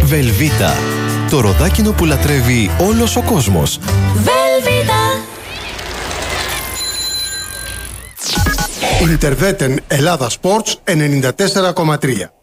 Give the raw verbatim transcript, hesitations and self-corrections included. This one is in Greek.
Βελβίτα. Το ροδάκινο που λατρεύει όλος ο κόσμος. Βελβίτα. Ιντερβέτεν Ελλάδα Sports ενενήντα τέσσερα κόμμα τρία.